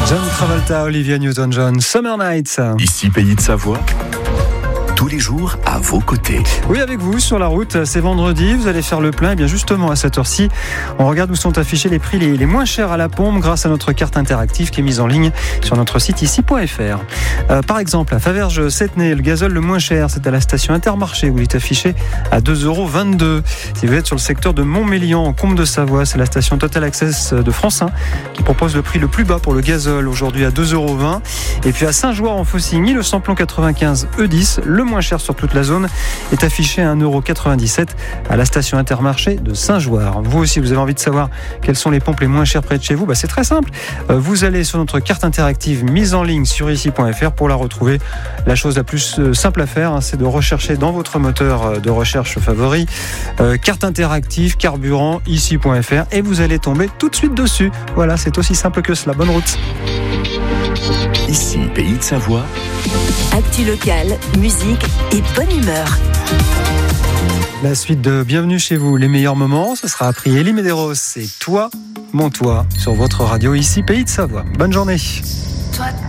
John Travolta, Olivia Newton-John, Summer Nights. Ici Pays de Savoie, tous les jours à vos côtés. Oui, avec vous sur la route, c'est vendredi, vous allez faire le plein. Et bien justement à cette heure-ci, on regarde où sont affichés les prix les moins chers à la pompe grâce à notre carte interactive qui est mise en ligne sur notre site ici.fr. Par exemple, à Faverges-Settenay, le gazole le moins cher, c'est à la station Intermarché où il est affiché à 2,22 €. Si vous êtes sur le secteur de Montmélian en Combe de Savoie, c'est la station Total Access de France 1 qui propose le prix le plus bas pour le gazole aujourd'hui à 2,20 €. Et puis à Saint-Jouard en Faucigny, le samplon 95 E10, le moins cher sur toute la zone, est affiché à 1,97 € à la station Intermarché de Saint-Jouard. Vous aussi, vous avez envie de savoir quelles sont les pompes les moins chères près de chez vous, c'est très simple. Vous allez sur notre carte interactive mise en ligne sur ici.fr pour la retrouver. La chose la plus simple à faire, c'est de rechercher dans votre moteur de recherche favori carte interactive, carburant, ici.fr et vous allez tomber tout de suite dessus. Voilà, c'est aussi simple que cela. Bonne route. Ici Pays de Savoie. Actu locale, musique et bonne humeur. La suite de Bienvenue chez vous, les meilleurs moments, ce sera après Elie Medeiros et Toi, mon toit, sur votre radio ici Pays de Savoie. Bonne journée. Toi,